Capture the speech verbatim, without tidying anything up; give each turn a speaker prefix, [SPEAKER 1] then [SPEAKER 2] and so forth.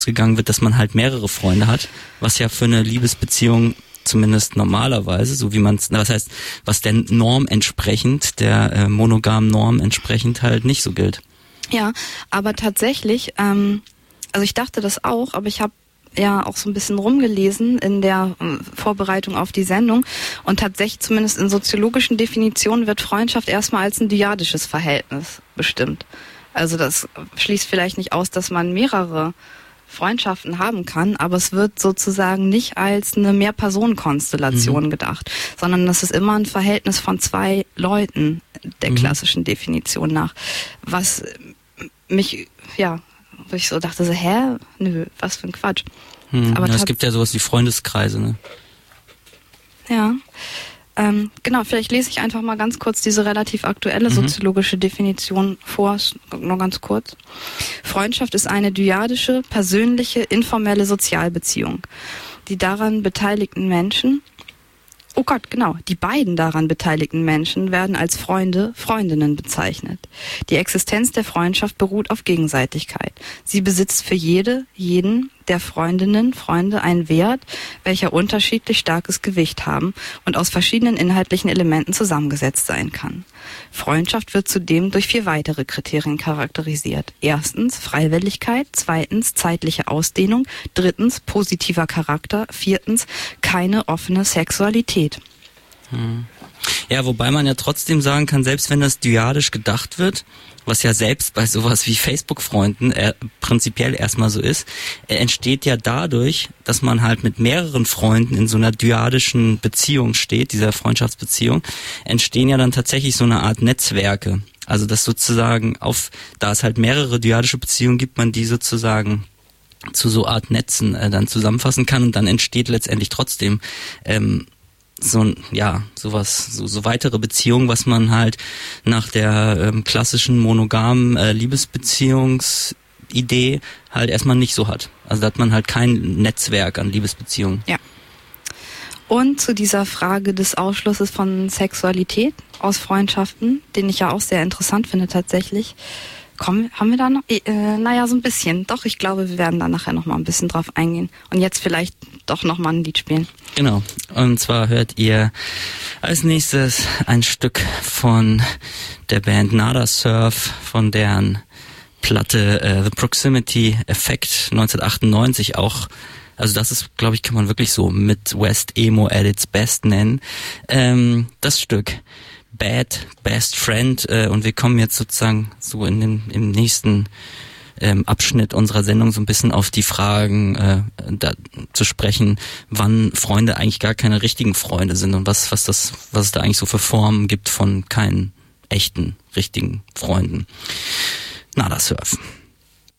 [SPEAKER 1] gegangen wird, dass man halt mehrere Freunde hat, was ja für eine Liebesbeziehung zumindest normalerweise, so wie man es, was heißt, was der Norm entsprechend, der äh, monogamen Norm entsprechend halt nicht so gilt.
[SPEAKER 2] Ja, aber tatsächlich, ähm, also ich dachte das auch, aber ich habe ja auch so ein bisschen rumgelesen in der äh, Vorbereitung auf die Sendung und tatsächlich zumindest in soziologischen Definitionen wird Freundschaft erstmal als ein dyadisches Verhältnis bestimmt. Also das schließt vielleicht nicht aus, dass man mehrere Freundschaften haben kann, aber es wird sozusagen nicht als eine Mehr-Personen-Konstellation mhm. gedacht, sondern das ist immer ein Verhältnis von zwei Leuten der mhm. klassischen Definition nach. Was mich, ja, wo ich so dachte, so, hä? Nö, was für ein Quatsch.
[SPEAKER 1] Mhm. Aber ja, es gibt ja sowas wie Freundeskreise, ne?
[SPEAKER 2] Ja. Ähm, genau, vielleicht lese ich einfach mal ganz kurz diese relativ aktuelle mhm. soziologische Definition vor, nur ganz kurz. Freundschaft ist eine dyadische, persönliche, informelle Sozialbeziehung. Die daran beteiligten Menschen, oh Gott, genau, die beiden daran beteiligten Menschen werden als Freunde, Freundinnen bezeichnet. Die Existenz der Freundschaft beruht auf Gegenseitigkeit. Sie besitzt für jede, jeden der Freundinnen, Freunde einen Wert, welcher unterschiedlich starkes Gewicht haben und aus verschiedenen inhaltlichen Elementen zusammengesetzt sein kann. Freundschaft wird zudem durch vier weitere Kriterien charakterisiert. Erstens Freiwilligkeit, zweitens zeitliche Ausdehnung, drittens positiver Charakter, viertens keine offene Sexualität.
[SPEAKER 1] Hm. Ja, wobei man ja trotzdem sagen kann, selbst wenn das dyadisch gedacht wird, was ja selbst bei sowas wie Facebook-Freunden äh, prinzipiell erstmal so ist, äh, entsteht ja dadurch, dass man halt mit mehreren Freunden in so einer dyadischen Beziehung steht, dieser Freundschaftsbeziehung, entstehen ja dann tatsächlich so eine Art Netzwerke. Also dass sozusagen auf, da es halt mehrere dyadische Beziehungen gibt, man die sozusagen zu so Art Netzen äh, dann zusammenfassen kann und dann entsteht letztendlich trotzdem ähm, so ein, ja, sowas, so, so weitere Beziehungen, was man halt nach der ähm, klassischen monogamen äh, Liebesbeziehungsidee halt erstmal nicht so hat. Also da hat man halt kein Netzwerk an Liebesbeziehungen.
[SPEAKER 2] Ja. Und zu dieser Frage des Ausschlusses von Sexualität aus Freundschaften, den ich ja auch sehr interessant finde tatsächlich, Kommen, haben wir da noch? Äh, naja, so ein bisschen. Doch, ich glaube, wir werden da nachher noch mal ein bisschen drauf eingehen. Und jetzt vielleicht doch noch mal ein Lied spielen.
[SPEAKER 1] Genau. Und zwar hört ihr als nächstes ein Stück von der Band Nada Surf, von deren Platte äh, The Proximity Effect neunzehnhundertachtundneunzig auch. Also das ist, glaube ich, kann man wirklich so mit West Emo at its best nennen. Ähm, das Stück Bad Best Friend äh, und wir kommen jetzt sozusagen so in den im nächsten ähm, Abschnitt unserer Sendung so ein bisschen auf die Fragen äh, da, zu sprechen, wann Freunde eigentlich gar keine richtigen Freunde sind und was was das was es da eigentlich so für Formen gibt von keinen echten richtigen Freunden. Nada Surf.